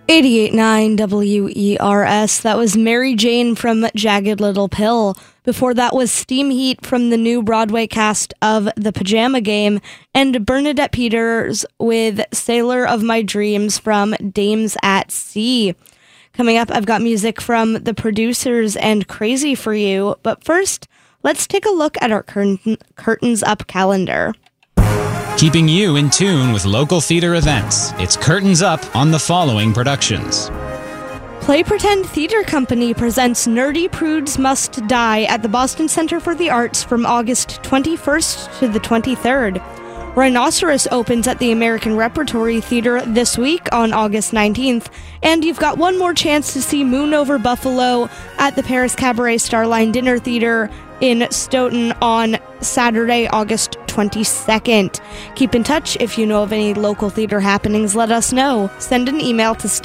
88.9 WERS. That was Mary Jane from Jagged Little Pill. Before that was Steam Heat from the new Broadway cast of The Pajama Game, and Bernadette Peters with Sailor of My Dreams from Dames at Sea. Coming up, I've got music from The Producers and Crazy for You, but first, let's take a look at our Curtains Up calendar. Keeping you in tune with local theater events, it's Curtains Up on the following productions. Play Pretend Theater Company presents Nerdy Prudes Must Die at the Boston Center for the Arts from August 21st to the 23rd. Rhinoceros opens at the American Repertory Theater this week on August 19th, and you've got one more chance to see Moon Over Buffalo at the Paris Cabaret Starline Dinner Theater in Stoughton on Saturday, August 22nd. Keep in touch. If you know of any local theater happenings, let us know. Send an email to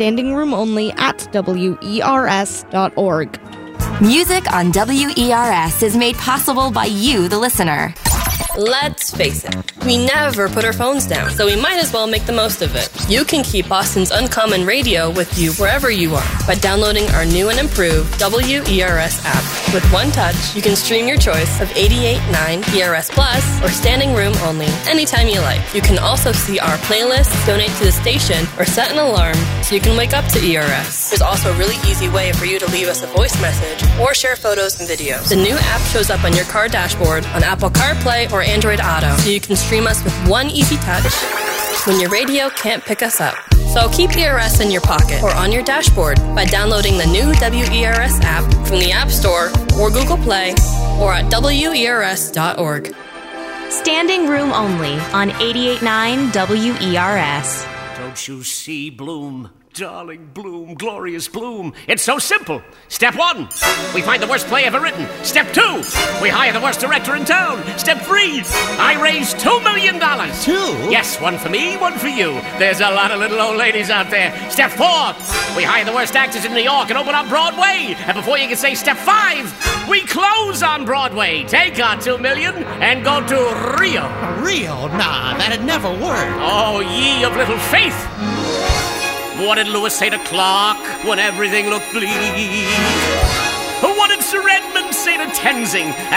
standingroomonly@wers.org. Music on WERS is made possible by you, the listener. Let's face it, we never put our phones down, so we might as well make the most of it. You can keep Boston's Uncommon Radio with you wherever you are by downloading our new and improved WERS app. With one touch, you can stream your choice of 88.9 ERS Plus or Standing Room Only anytime you like. You can also see our playlists, donate to the station, or set an alarm so you can wake up to ERS. There's also a really easy way for you to leave us a voice message or share photos and videos. The new app shows up on your car dashboard on Apple CarPlay or Android Auto, so you can stream us with one easy touch when your radio can't pick us up. So keep ERS in your pocket or on your dashboard by downloading the new WERS app from the App Store or Google Play or at WERS.org. Standing Room Only on 88.9 WERS. Don't you see, Bloom? Darling Bloom, glorious Bloom. It's so simple. Step 1, we find the worst play ever written. Step 2, we hire the worst director in town. Step 3, I raise $2 million. 2? Yes, one for me, one for you. There's a lot of little old ladies out there. Step 4, we hire the worst actors in New York and open up Broadway. And before you can say step 5, we close on Broadway. Take our $2 million and go to Rio. Rio? Nah, that'd never work. Oh, ye of little faith. What did Lewis say to Clark when everything looked bleak? What did Sir Edmund say to Tenzing